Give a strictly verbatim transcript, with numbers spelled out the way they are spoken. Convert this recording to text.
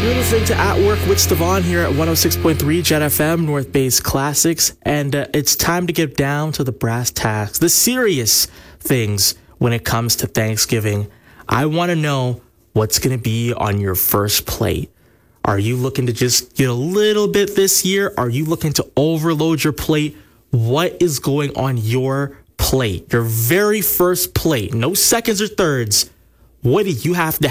Listening to At Work with Stavon here at one oh six point three Jet F M, North Bay's Classics. And uh, it's time to get down to the brass tacks, the serious things when it comes to Thanksgiving. I want to know what's going to be on your first plate. Are you looking to just get a little bit this year? Are you looking to overload your plate? What is going on your plate? Your very first plate, no seconds or thirds. What do you have to